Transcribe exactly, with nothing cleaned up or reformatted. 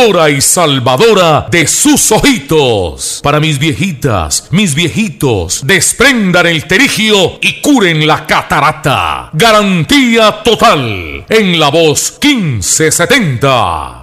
sanadora y salvadora de sus ojitos. Para mis viejitas, mis viejitos, desprendan el terigio y curen la catarata. Garantía total en la voz quince setenta.